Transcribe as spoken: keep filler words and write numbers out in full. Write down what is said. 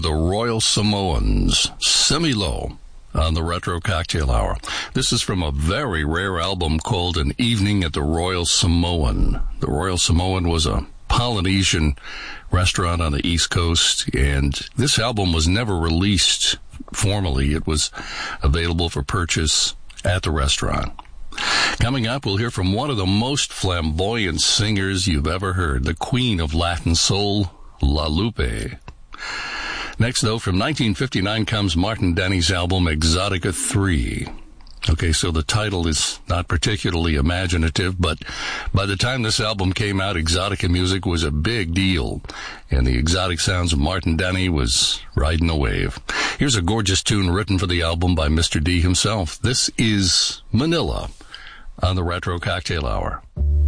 the Royal Samoans, Semi-Low, on the Retro Cocktail Hour. This is from a very rare album called An Evening at the Royal Samoan. The Royal Samoan was a Polynesian restaurant on the East Coast, and this album was never released formally. It was available for purchase at the restaurant. Coming up, we'll hear from one of the most flamboyant singers you've ever heard, the queen of Latin soul, La Lupe. Next, though, from nineteen fifty-nine comes Martin Denny's album Exotica three. Okay, so the title is not particularly imaginative, but by the time this album came out, exotica music was a big deal, and the exotic sounds of Martin Denny was riding a wave. Here's a gorgeous tune written for the album by Mister D himself. This is Manila on the Retro Cocktail Hour.